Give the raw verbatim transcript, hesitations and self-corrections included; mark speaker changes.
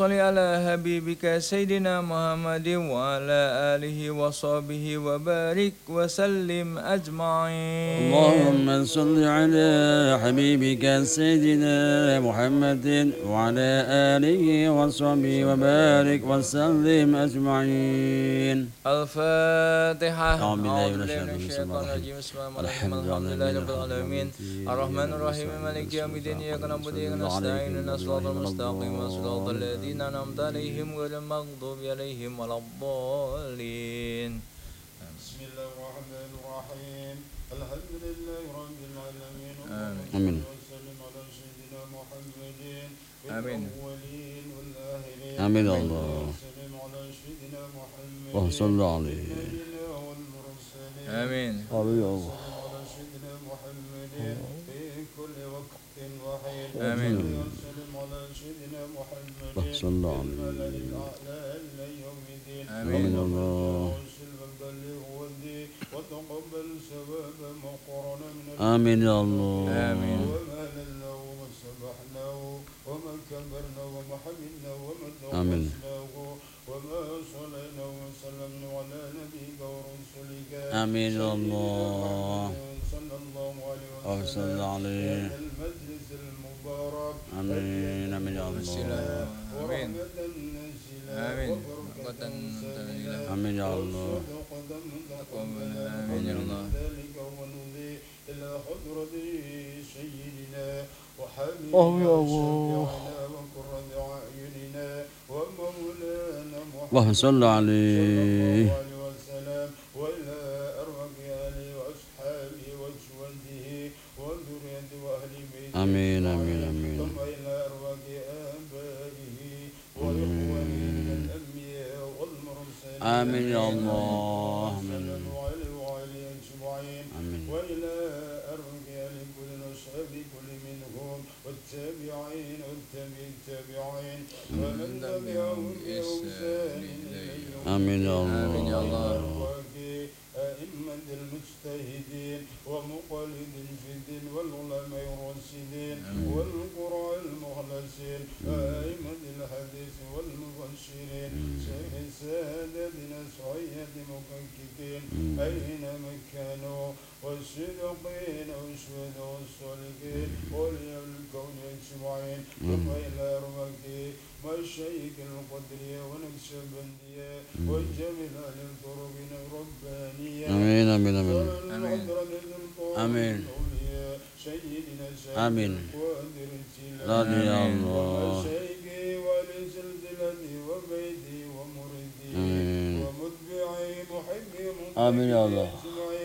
Speaker 1: صل على حبيبك سيدنا محمد وعلى آله وصحبه وبارك وسلم أجمعين.
Speaker 2: اللهم صل على حبيبك سيدنا محمد وعلى آله وصحبه وبارك وسلم أجمعين.
Speaker 1: الفاتحة.
Speaker 2: أعوذ بالله من
Speaker 1: الشيطان الرجيم. بسم الله الرحمن الرحيم. الحمد لله رب العالمين الرحمن الرحيم مالك يوم الدين إياك نعبد وإياك نستعين اهدنا الصراط المستقيم صراط الذين أنعمت عليهم غير المغضوب عليهم ولا الضالين.
Speaker 3: بسم الله الرحمن الرحيم الحمد لله رب العالمين.
Speaker 2: آمين.
Speaker 3: وسلم على سيدنا محمد
Speaker 1: آمين.
Speaker 3: الأولين والآخرين.
Speaker 2: آمين الله.
Speaker 3: وسلم على سيدنا محمد
Speaker 2: وصلى عليه.
Speaker 3: والمرسلين.
Speaker 1: آمين.
Speaker 2: آمين الله.
Speaker 3: وسلم على سيدنا محمد في كل وقت وحين.
Speaker 1: آمين.
Speaker 3: وسلم على سيدنا محمد
Speaker 2: وصلى عليه.
Speaker 3: في الملأ الأعلى إلى يوم الدين.
Speaker 1: آمين
Speaker 2: الله.
Speaker 3: وتقبل ثواب مقرنا من
Speaker 2: آمين يا الله.
Speaker 1: آمين.
Speaker 3: وما لله وما سبحناه وما كبرنا وما حمدنا وما
Speaker 2: آمين.
Speaker 3: توسناه وما صلينا وسلمنا على نبيك ورسولك.
Speaker 2: آمين يا الله.
Speaker 3: صلى الله عليه
Speaker 2: وصلى
Speaker 3: وسلم
Speaker 2: عليه.
Speaker 3: هذا المجلس المبارك.
Speaker 2: آمين آمين يا الله.
Speaker 1: آمين. آمين.
Speaker 2: آمين يا الله.
Speaker 1: آمين يا الله.
Speaker 3: ذلك ونضي إلى حضرة سيدنا وحبيبنا
Speaker 2: آمين يا الله.
Speaker 3: وشفيعنا وقرة أعيننا ومولانا محمد
Speaker 2: اللهم صل عليه.
Speaker 3: صلى الله عليه وسلم وإلى أرواح آله وأصحابه وأزواجه وذريته وأهل بيته.
Speaker 2: آمين آمين آمين.
Speaker 3: ثم إلى أرواح آبائه وإخوانه من الأنبياء والمرسلين.
Speaker 2: آمين يا الله. آمين. آمين.
Speaker 3: وإلى أرواح آل كل أصحاب كل منهم والتابعين والتابع التابعين ومن تبعهم بإحسان إلى يوم.
Speaker 2: آمين يا
Speaker 1: آمين يا الله.
Speaker 2: الله.
Speaker 3: أئمة المجتهدين ومقلد في الدين والعلماء الراشدين والقراء المخلصين وأئمة الحديث والمبشرين شيخ سادتنا سعيد مكككين أينما كانوا والصديقين والشهداء والصالحين أولياء الكون أجمعين. ثم إلى أرواح مشايخ القدرية ونقشبندية وجميع أهل الطرق الربانية.
Speaker 2: آمين آمين آمين.
Speaker 1: آمين.
Speaker 2: آمين.
Speaker 3: سيدنا
Speaker 2: آمين.
Speaker 3: القادر الجيلاني
Speaker 2: رضي الله.
Speaker 3: ومشايخي ولسلسلتي وبيتي ومريدي
Speaker 2: آمين.
Speaker 3: ومتبعي محبي
Speaker 2: آمين يا الله.